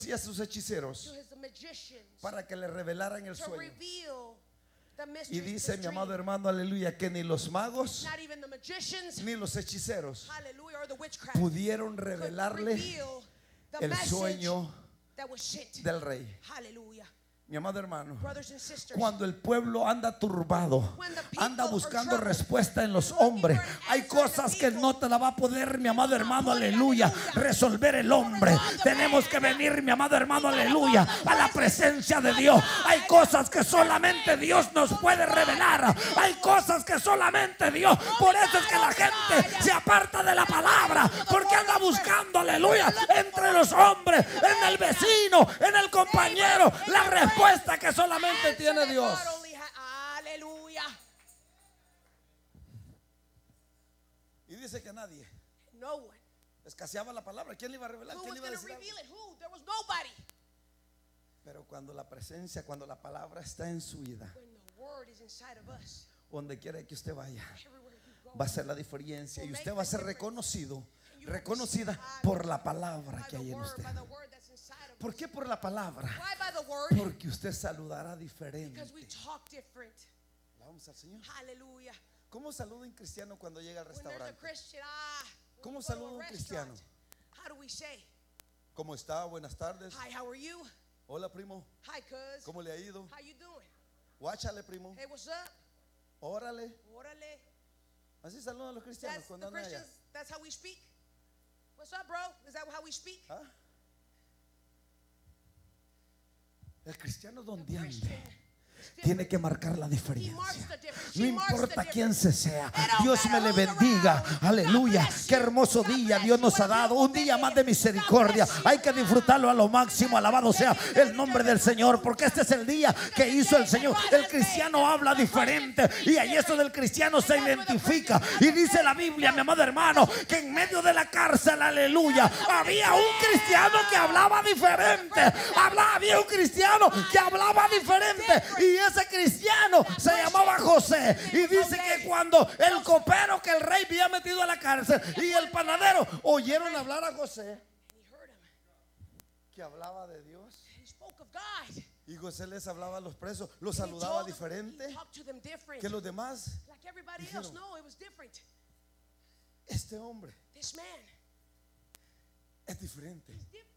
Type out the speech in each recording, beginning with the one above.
y a sus hechiceros to his magicians para que le revelaran el to sueño. reveal the Y mysteries of dice this mi amado dream. hermano, aleluya, que ni los magos Not even the magicians, ni los hechiceros hallelujah, or the witchcraft pudieron could revelarle reveal the el message sueño that was sent. del rey. Hallelujah. Mi amado hermano, Brothers and sisters, cuando el pueblo anda turbado, when the people anda are buscando troubled, respuesta en los looking hombres, for an hay answer in the cosas que people, no te la va a poder, mi amado hermano, put it, aleluya, hallelujah, resolver el hombre. resolve the Tenemos man. que venir, mi amado hermano, We gotta aleluya, go to the a la presencia de Dios. Hay cosas que solamente Dios nos puede revelar. Hay cosas que solamente Dios. Por eso es que la gente se aparta de la palabra, porque anda buscando, aleluya, entre los hombres, en el vecino, en el compañero, la respuesta que solamente tiene Dios. Aleluya. Y dice que nadie. No one. Escaseaba la palabra. ¿Quién le iba a revelar? Who ¿Quién was le iba a going to decir reveal algo? it? Who? There was nobody. Pero cuando la presencia, cuando la palabra está en su vida, When the word is inside of us, donde quiera que usted vaya, everywhere you go, va a ser la diferencia. Y usted va a ser reconocido, reconocida por la palabra que hay en usted. by the word that's inside of us. ¿Por qué por la palabra? Why by the word? Porque usted saludará diferente. Because we talk different. Vamos al Señor. Hallelujah. ¿Cómo saluda un cristiano cuando llega al When there's a restaurante? Christian, when ¿Cómo we go to a saluda un restaurant, cristiano? how do we say? ¿Cómo está? Buenas tardes. Hi, how are you? Hola, primo. Hi, cuz. ¿Cómo le ha ido? How you doing? Guáchale, primo. Hey, what's up? Órale. Órale. Así saludan los cristianos That's cuando the andan allá. Christians. That's how we speak. What's up, bro? Is that how we speak? ¿Ah? El cristiano donde Christian ande tiene que marcar la He diferencia. marks the difference. No She marks the importa difference. quién se sea. It don't Dios me matter le who's bendiga. around. Aleluya. God bless Qué you. hermoso God día bless Dios you. nos What ha a dado. beautiful Un día day. más de misericordia. God bless you. Hay que disfrutarlo a lo máximo. Alabado sea el nombre del Señor. Porque este es el día que hizo el Señor. El cristiano habla diferente. Y ahí eso del cristiano se identifica. Y dice la Biblia, mi amado hermano, que en medio de la cárcel, aleluya, había un cristiano que hablaba diferente. Había un cristiano que hablaba diferente. Y ese cristiano se llamaba José. Y dice que cuando el copero que el rey había metido a la cárcel y el panadero oyeron hablar a José, And he heard him. que hablaba de Dios, He spoke of God. y José les hablaba a los presos, los And he saludaba told them- diferente He talked to them different. que los demás. Like everybody dijeron, else. No, it was different. Este hombre This man es diferente. is different.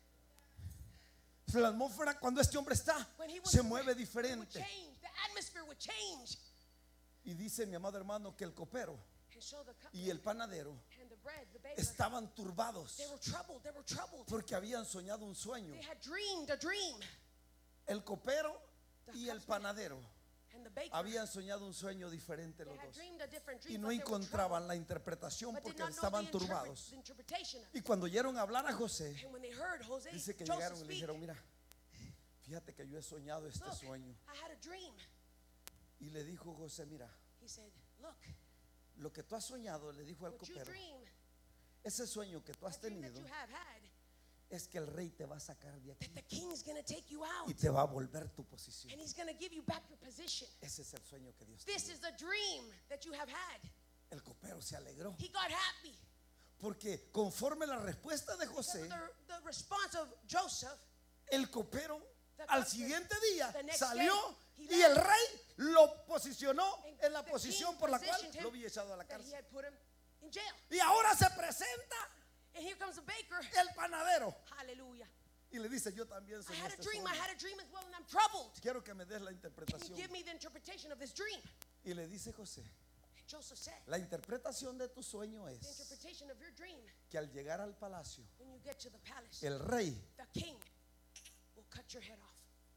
La atmósfera cuando este hombre está When he was se mueve it would diferente. change. The atmosphere would change. Y dice mi amado hermano que el copero And so the cup y el panadero and the bread, the baker, estaban turbados they were troubled. They were troubled. porque habían soñado un sueño. They had dreamed a dream. El copero y el panadero And the baker, habían soñado un sueño diferente they los had dos. dreamed a different dream. Y no but they were encontraban la interpretación troubled, but porque did not know estaban the turbados. the interpretation of it. Y cuando oyeron hablar a José, And when they heard Jose, dice que Joseph llegaron y le speak, dijeron, mira, fíjate que yo he soñado este look, sueño. I had a dream. Y le dijo José, mira, He said, look, lo que tú has soñado, le dijo al what you copero, dream, ese sueño que tú has that dream that tenido you have had, es que el rey te va a sacar de aquí that the king's going to take you out. y te va a volver tu posición. And he's going to give you back your position. Ese es el sueño que Dios te This dio. is the dream that you have had. El copero se alegró He got happy. porque conforme la respuesta de Because José, of the response of Joseph, el copero the al copper, siguiente día the next salió day, he y el left. rey lo posicionó and en la the posición king por la cual positioned him lo había echado a la that he cárcel. had put him in jail. Y ahora se presenta And here comes the baker. el panadero Hallelujah. y le dice, yo también I soy had a este dream. I sueño. had a dream as well, and I'm troubled. Quiero que me des la Can you interpretación. give me the interpretation of this dream? Y le dice José, Joseph said, la interpretación de tu sueño the es interpretation of your dream, que al llegar al palacio, when you get to the palace, el rey the king will cut your head off.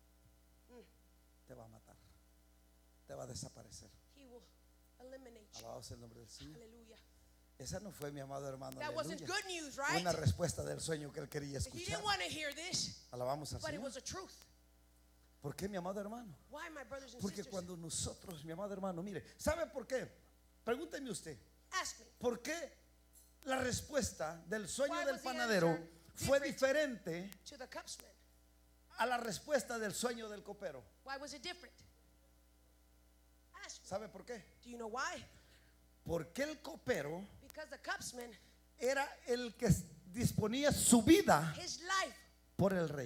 te va a matar, te va a desaparecer. He will eliminate you. Alabado sea el nombre del Señor. Hallelujah. Esa no fue, mi amado hermano, That wasn't aleluya, good news, right? una respuesta del sueño que él quería He escuchar. didn't want to hear this, Alabamos al but it Señor. was the truth. ¿Por qué, mi amado hermano? Why, my brothers and Porque sisters? cuando nosotros, mi amado hermano, mire, ¿sabe por qué? Pregúnteme usted, Ask me. ¿por qué la respuesta del sueño Why del was the panadero answer fue different? diferente To the cupsman. a la respuesta del sueño del copero? Why was it different? Ask me. ¿Sabe por qué? Do you know why? Porque el copero Because the cupsman, era el que disponía su vida his life por el rey.